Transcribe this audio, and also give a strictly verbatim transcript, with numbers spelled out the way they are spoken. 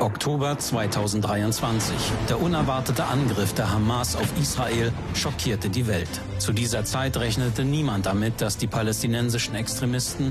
Oktober zweitausenddreiundzwanzig. Der unerwartete Angriff der Hamas auf Israel schockierte die Welt. Zu dieser Zeit rechnete niemand damit, dass die palästinensischen Extremisten